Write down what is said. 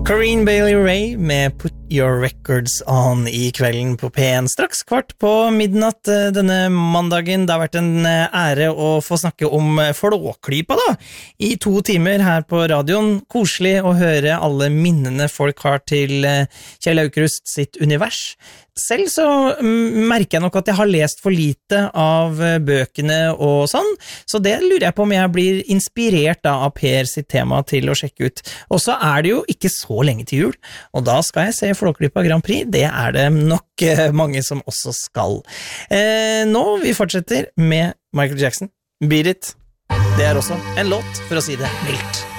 Corinne Bailey Rae med Put Your Records On I kvelden på P1 straks kvart på midnatt denne mandagen. Det har vært en ære å få snakke om Flåklypa da, I 2 timer her på radioen. Koselig å høre alle minnene folk har til Kjell Aukrust sitt univers. Selv så merker jeg nok at jeg har lest for lite av bøkene og sånn, så det lurer jeg på om jeg blir inspirert da av Per sitt tema til å sjekke ut. Og så det jo ikke så lenge til jul, og da skal jeg se Flåklypa Grand Prix, det det nok mange som også skal. Nå vi fortsetter med Michael Jackson, Beat It. Det også en låt, for å si det mildt.